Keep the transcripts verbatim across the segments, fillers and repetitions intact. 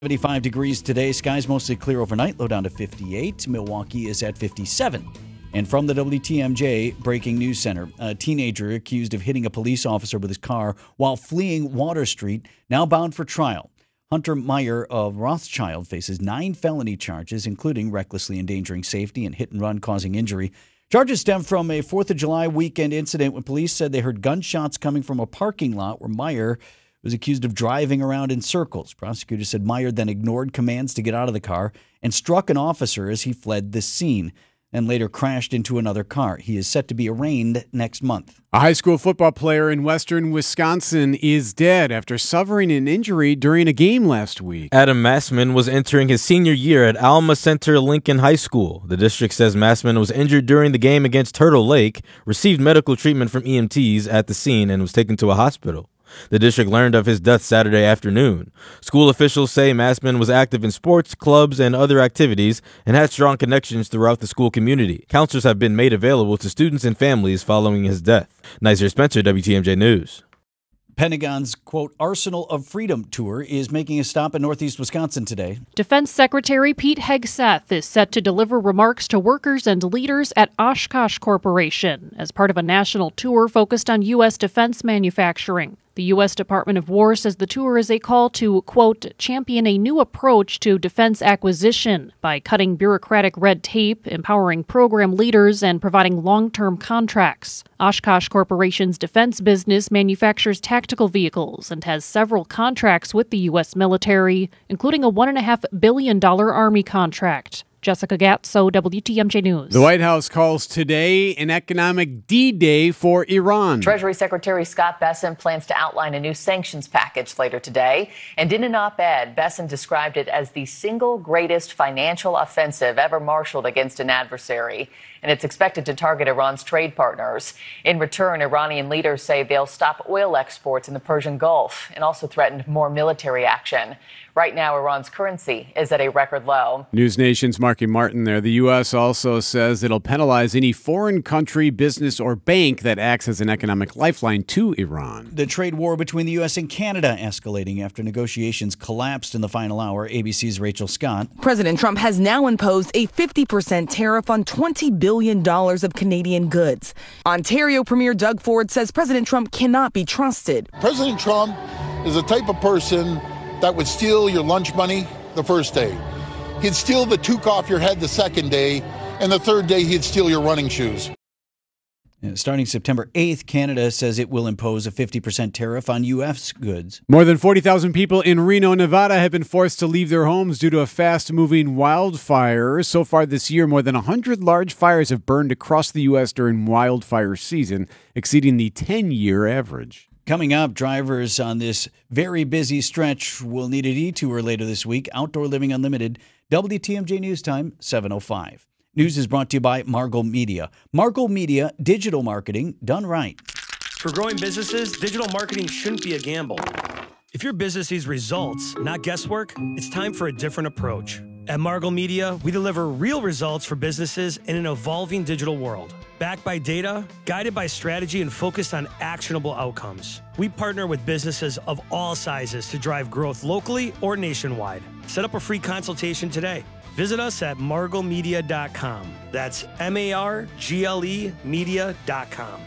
seventy-five degrees today. Skies mostly clear overnight. Low down to fifty-eight. Milwaukee is at fifty-seven. And from the W T M J Breaking News Center, a teenager accused of hitting a police officer with his car while fleeing Water Street, now bound for trial. Hunter Meyer of Rothschild faces nine felony charges, including recklessly endangering safety and hit and run causing injury. Charges stem from a fourth of July weekend incident when police said they heard gunshots coming from a parking lot where Meyer was accused of driving around in circles. Prosecutors said Meyer then ignored commands to get out of the car and struck an officer as he fled the scene, and later crashed into another car. He is set to be arraigned next month. A high school football player in western Wisconsin is dead after suffering an injury during a game last week. Adam Massman was entering his senior year at Alma Center Lincoln High School. The district says Massman was injured during the game against Turtle Lake, received medical treatment from E M Ts at the scene, and was taken to a hospital. The district learned of his death Saturday afternoon. School officials say Massman was active in sports, clubs, and other activities and had strong connections throughout the school community. Counselors have been made available to students and families following his death. Nazir Spencer, W T M J News. Pentagon's, quote, Arsenal of Freedom tour is making a stop in northeast Wisconsin today. Defense Secretary Pete Hegseth is set to deliver remarks to workers and leaders at Oshkosh Corporation as part of a national tour focused on U S defense manufacturing. The U S Department of War says the tour is a call to, quote, champion a new approach to defense acquisition by cutting bureaucratic red tape, empowering program leaders, and providing long-term contracts. Oshkosh Corporation's defense business manufactures tactical vehicles and has several contracts with the U S military, including a one point five billion dollars Army contract. Jessica Gatso, W T M J News. The White House calls today an economic D-Day for Iran. Treasury Secretary Scott Bessent plans to outline a new sanctions package later today. And in an op-ed, Bessent described it as the single greatest financial offensive ever marshaled against an adversary. And it's expected to target Iran's trade partners. In return, Iranian leaders say they'll stop oil exports in the Persian Gulf and also threatened more military action. Right now, Iran's currency is at a record low. News Nation's Marky Martin there. The U S also says it'll penalize any foreign country, business, or bank that acts as an economic lifeline to Iran. The trade war between the U S and Canada escalating after negotiations collapsed in the final hour. A B C's Rachel Scott. President Trump has now imposed a fifty percent tariff on twenty billion dollars of Canadian goods. Ontario Premier Doug Ford says President Trump cannot be trusted. President Trump is the type of person that would steal your lunch money the first day. He'd steal the toque off your head the second day, and the third day he'd steal your running shoes. Starting September eighth, Canada says it will impose a fifty percent tariff on U S goods. More than forty thousand people in Reno, Nevada have been forced to leave their homes due to a fast-moving wildfire. So far this year, more than one hundred large fires have burned across the U S during wildfire season, exceeding the ten-year average. Coming up, drivers on this very busy stretch will need a detour later this week. Outdoor Living Unlimited, W T M J News Time, seven oh five. News is brought to you by Margot Media. Margot Media, digital marketing done right. For growing businesses, digital marketing shouldn't be a gamble. If your business needs results, not guesswork, it's time for a different approach. At Margot Media, we deliver real results for businesses in an evolving digital world. Backed by data, guided by strategy, and focused on actionable outcomes. We partner with businesses of all sizes to drive growth locally or nationwide. Set up a free consultation today. Visit us at margot media dot com. That's M A R G L E media dot com.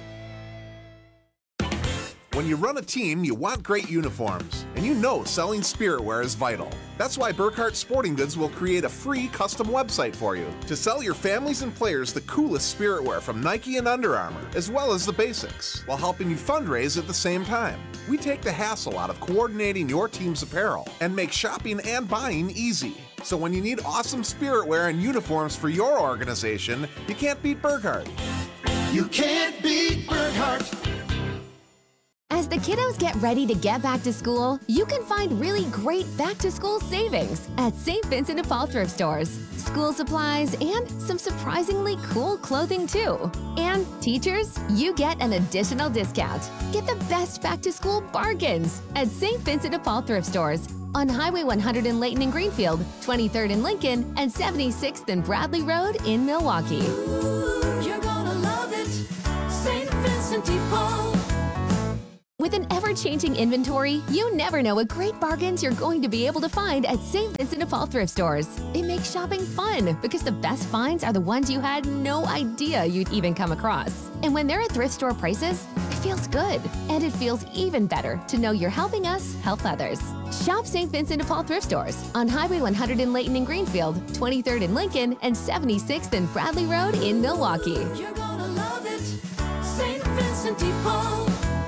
When you run a team, you want great uniforms, and you know selling spiritware is vital. That's why Burkhart Sporting Goods will create a free custom website for you to sell your families and players the coolest spiritwear from Nike and Under Armour, as well as the basics, while helping you fundraise at the same time. We take the hassle out of coordinating your team's apparel and make shopping and buying easy. So when you need awesome spiritwear and uniforms for your organization, you can't beat Burkhart. You can't beat Burkhart. As the kiddos get ready to get back to school, you can find really great back-to-school savings at Saint Vincent de Paul thrift stores. School supplies and some surprisingly cool clothing too. And teachers, you get an additional discount. Get the best back-to-school bargains at Saint Vincent de Paul thrift stores on Highway one hundred in Layton and Greenfield, twenty-third in Lincoln, and seventy-sixth and Bradley Road in Milwaukee. Ooh, you're gonna love it, Saint Vincent de Paul. With an ever-changing inventory, you never know what great bargains you're going to be able to find at Saint Vincent de Paul thrift stores. It makes shopping fun because the best finds are the ones you had no idea you'd even come across. And when they're at thrift store prices, it feels good. And it feels even better to know you're helping us help others. Shop Saint Vincent de Paul thrift stores on Highway one hundred in Layton and Greenfield, twenty-third in Lincoln, and seventy-sixth and Bradley Road in Milwaukee. You're gonna love it, Saint Vincent de Paul.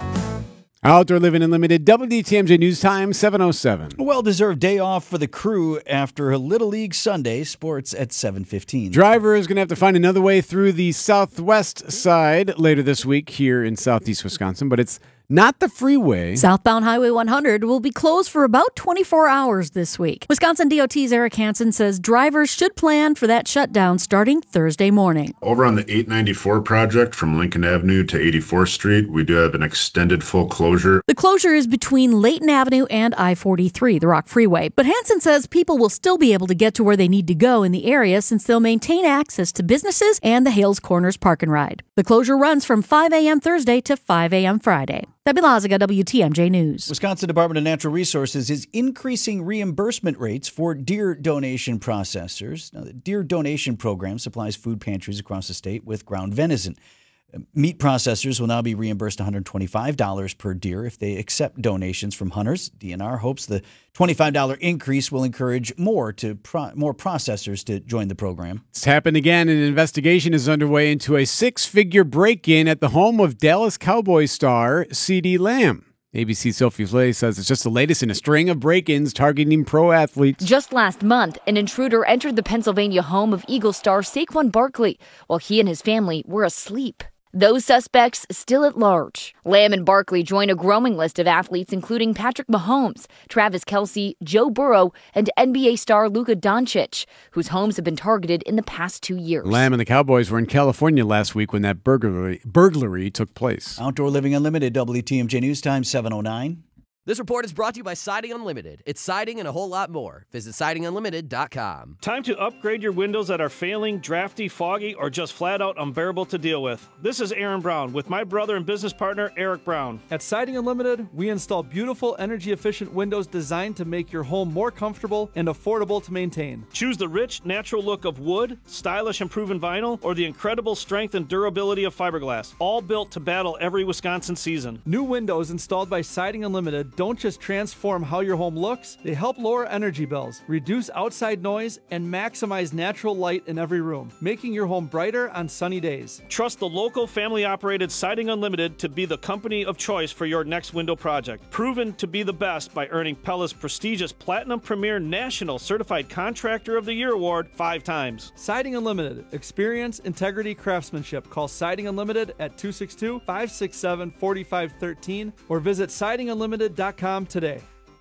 Outdoor Living Unlimited, W D T M J News Time, seven oh seven. A well-deserved day off for the crew after a Little League Sunday. Sports at seven fifteen. Driver is going to have to find another way through the southwest side later this week here in southeast Wisconsin, but it's not the freeway. Southbound Highway one hundred will be closed for about twenty-four hours this week. Wisconsin D O T's Eric Hansen says drivers should plan for that shutdown starting Thursday morning. Over on the eight ninety-four project from Lincoln Avenue to eighty-fourth Street, we do have an extended full closure. The closure is between Layton Avenue and I forty-three, the Rock Freeway. But Hansen says people will still be able to get to where they need to go in the area since they'll maintain access to businesses and the Hales Corners Park and Ride. The closure runs from five a.m. Thursday to five a.m. Friday. Debbie Lazaga, W T M J News. Wisconsin Department of Natural Resources is increasing reimbursement rates for deer donation processors. Now, the deer donation program supplies food pantries across the state with ground venison. Meat processors will now be reimbursed one hundred twenty-five dollars per deer if they accept donations from hunters. D N R hopes the twenty-five dollars increase will encourage more to pro- more processors to join the program. It's happened again. An investigation is underway into a six-figure break-in at the home of Dallas Cowboys star CeeDee Lamb. A B C's Sophie Flay says it's just the latest in a string of break-ins targeting pro athletes. Just last month, an intruder entered the Pennsylvania home of Eagles star Saquon Barkley while he and his family were asleep. Those suspects still at large. Lamb and Barkley join a growing list of athletes including Patrick Mahomes, Travis Kelce, Joe Burrow, and N B A star Luka Doncic, whose homes have been targeted in the past two years. Lamb and the Cowboys were in California last week when that burglary, burglary took place. Outdoor Living Unlimited, W T M J News Time, seven oh nine. This report is brought to you by Siding Unlimited. It's siding and a whole lot more. Visit siding unlimited dot com. Time to upgrade your windows that are failing, drafty, foggy, or just flat out unbearable to deal with. This is Aaron Brown with my brother and business partner, Eric Brown. At Siding Unlimited, we install beautiful, energy-efficient windows designed to make your home more comfortable and affordable to maintain. Choose the rich, natural look of wood, stylish and proven vinyl, or the incredible strength and durability of fiberglass, all built to battle every Wisconsin season. New windows installed by Siding Unlimited don't just transform how your home looks, they help lower energy bills, reduce outside noise, and maximize natural light in every room, making your home brighter on sunny days. Trust the local family-operated Siding Unlimited to be the company of choice for your next window project. Proven to be the best by earning Pella's prestigious Platinum Premier National Certified Contractor of the Year award five times. Siding Unlimited. Experience, integrity, craftsmanship. Call Siding Unlimited at two six two, five six seven, four five one three or visit siding unlimited dot com today.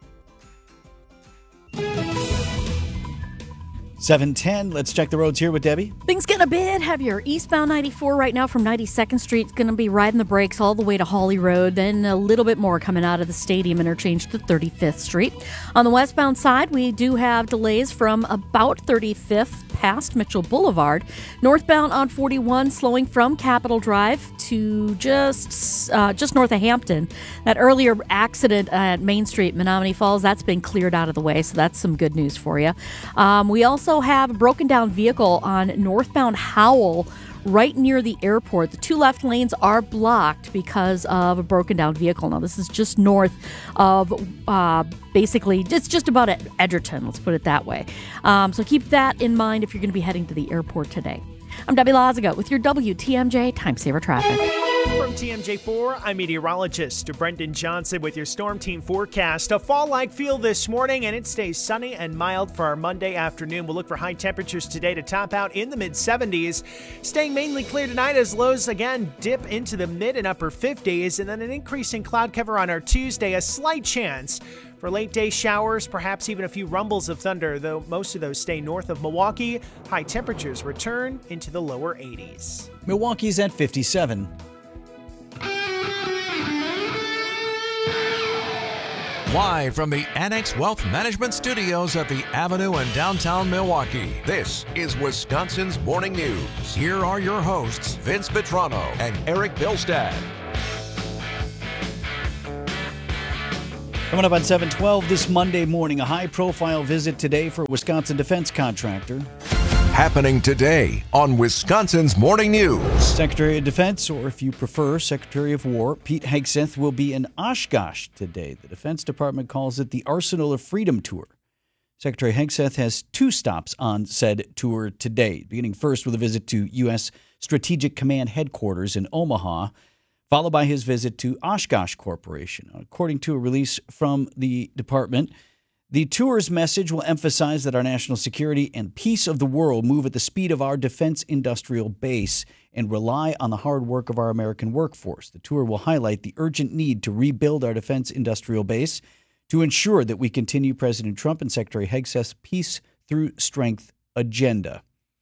seven ten, let's check the roads here with Debbie. Things getting a bit heavier. Eastbound ninety-four right now from ninety-second Street is going to be riding the brakes all the way to Hawley Road, then a little bit more coming out of the Stadium interchange to thirty-fifth Street. On the westbound side, we do have delays from about thirty-fifth past Mitchell Boulevard. Northbound on forty-one slowing from Capitol Drive to just uh, just north of Hampton. That earlier accident at Main Street, Menominee Falls, that's been cleared out of the way, so that's some good news for you. Um, we also have a broken down vehicle on northbound Howell right near the airport. The two left lanes are blocked because of a broken down vehicle. Now, this is just north of uh, basically, it's just about at Edgerton, let's put it that way. Um, so keep that in mind if you're going to be heading to the airport today. I'm Debbie Lazaga with your W T M J Time Saver Traffic. From T M J four, I'm meteorologist Brendan Johnson with your Storm Team forecast. A fall-like feel this morning, and it stays sunny and mild for our Monday afternoon. We'll look for high temperatures today to top out in the mid seventies. Staying mainly clear tonight as lows again dip into the mid and upper fifties, and then an increasing cloud cover on our Tuesday. A slight chance for late-day showers, perhaps even a few rumbles of thunder, though most of those stay north of Milwaukee. High temperatures return into the lower eighties. Milwaukee's at fifty-seven. Live from the Annex Wealth Management Studios at the Avenue in downtown Milwaukee, this is Wisconsin's Morning News. Here are your hosts, Vince Petrano and Eric Bilstad. Coming up on seven twelve this Monday morning, a high-profile visit today for a Wisconsin defense contractor. Happening today on Wisconsin's Morning News. Secretary of Defense, or if you prefer, Secretary of War, Pete Hegseth will be in Oshkosh today. The Defense Department calls it the Arsenal of Freedom Tour. Secretary Hegseth has two stops on said tour today, beginning first with a visit to U S Strategic Command Headquarters in Omaha, followed by his visit to Oshkosh Corporation. According to a release from the department, the tour's message will emphasize that our national security and peace of the world move at the speed of our defense industrial base and rely on the hard work of our American workforce. The tour will highlight the urgent need to rebuild our defense industrial base to ensure that we continue President Trump and Secretary Hegseth's Peace Through Strength agenda.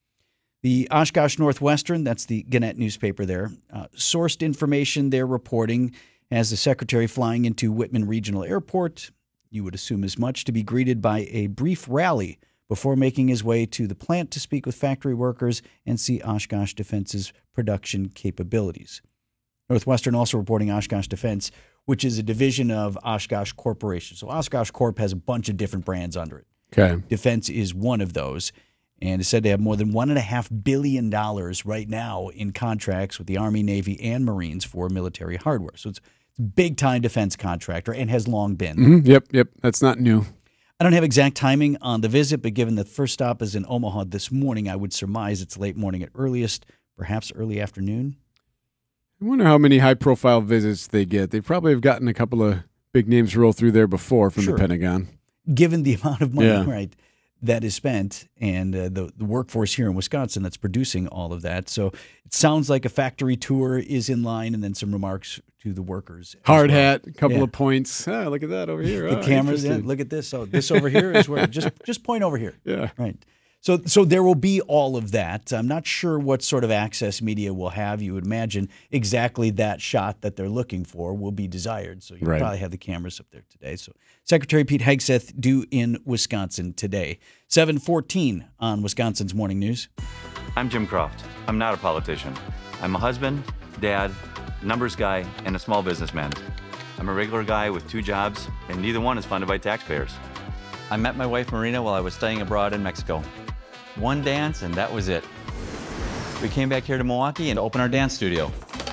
The Oshkosh Northwestern, that's the Gannett newspaper there, uh, sourced information they're reporting has the secretary flying into Whitman Regional Airport. You would assume as much, to be greeted by a brief rally before making his way to the plant to speak with factory workers and see Oshkosh Defense's production capabilities. Northwestern also reporting Oshkosh Defense, which is a division of Oshkosh Corporation. So Oshkosh Corp has a bunch of different brands under it. Okay. Defense is one of those. And it said they have more than one point five billion dollars right now in contracts with the Army, Navy, and Marines for military hardware. So it's a big-time defense contractor and has long been. Mm-hmm. Yep, yep. That's not new. I don't have exact timing on the visit, but given the first stop is in Omaha this morning, I would surmise it's late morning at earliest, perhaps early afternoon. I wonder how many high-profile visits they get. They probably have gotten a couple of big names roll through there before from Sure. the Pentagon. Given the amount of money, Yeah. right, that is spent and uh, the, the workforce here in Wisconsin that's producing all of that. So it sounds like a factory tour is in line and then some remarks to the workers. as Hard well. hat, a couple Yeah. of points. Ah, look at that over here. The Ah, cameras, yeah, interesting. look at this. So this over here is where, just just point over here. Yeah. Right. So so there will be all of that. I'm not sure what sort of access media will have. You would imagine exactly that shot that they're looking for will be desired. So you'll Right. probably have the cameras up there today. So Secretary Pete Hegseth due in Wisconsin today. seven fourteen on Wisconsin's Morning News. I'm Jim Croft. I'm not a politician. I'm a husband, dad, numbers guy, and a small businessman. I'm a regular guy with two jobs, and neither one is funded by taxpayers. I met my wife Marina while I was studying abroad in Mexico. One dance, and that was it. We came back here to Milwaukee and opened our dance studio.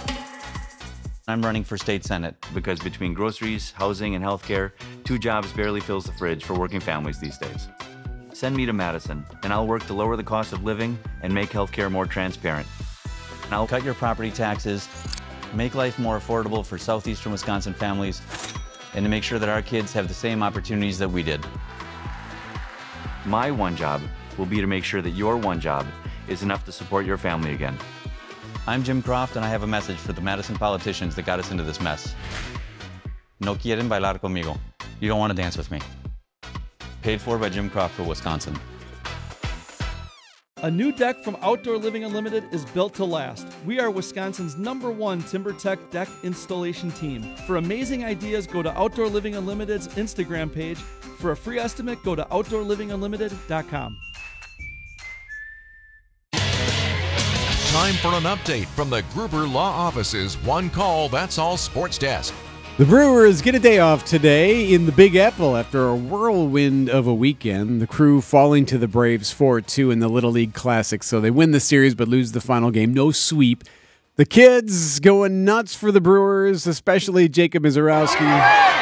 I'm running for state senate because between groceries, housing, and healthcare, two jobs barely fills the fridge for working families these days. Send me to Madison, and I'll work to lower the cost of living and make healthcare more transparent. And I'll cut your property taxes, make life more affordable for southeastern Wisconsin families, and to make sure that our kids have the same opportunities that we did. My one job will be to make sure that your one job is enough to support your family again. I'm Jim Croft, and I have a message for the Madison politicians that got us into this mess. No quieren bailar conmigo. You don't want to dance with me. Paid for by Jim Croft for Wisconsin. A new deck from Outdoor Living Unlimited is built to last. We are Wisconsin's number one TimberTech deck installation team. For amazing ideas, go to Outdoor Living Unlimited's Instagram page. For a free estimate, go to outdoor living unlimited dot com. Time for an update from the Gruber Law Office's One Call, That's All Sports Desk. The Brewers get a day off today in the Big Apple after a whirlwind of a weekend. The Crew falling to the Braves four two in the Little League Classic, so they win the series but lose the final game. No sweep. The kids going nuts for the Brewers, especially Jacob Mizorowski.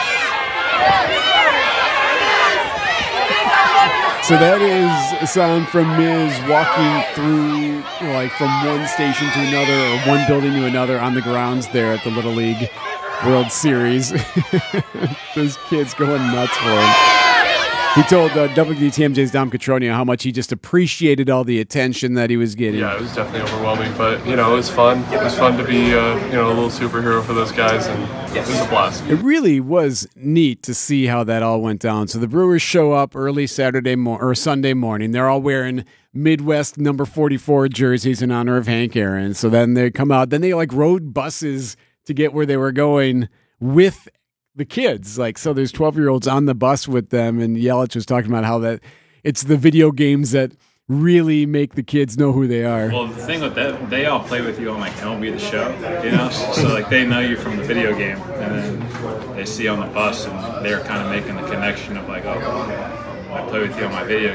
So that is a sound from Miz walking through, like, from one station to another or one building to another on the grounds there at the Little League World Series. Those kids going nuts for him. He told uh, W T M J's Dom Catronio how much he just appreciated all the attention that he was getting. Yeah, it was definitely overwhelming, but, you know, it was fun. It was fun to be, uh, you know, a little superhero for those guys, and it was a blast. It really was neat to see how that all went down. So the Brewers show up early Saturday mo- or Sunday morning. They're all wearing Midwest number forty-four jerseys in honor of Hank Aaron. So then they come out. Then they, like, rode buses to get where they were going with the kids. Like, so there's twelve-year-olds on the bus with them, and Yelich was talking about how that it's the video games that really make the kids know who they are. Well, the thing with that, they all play with you on like M L B The Show, you know? So like they know you from the video game, and then they see you on the bus, and they're kind of making the connection of like, oh, I play with you on my video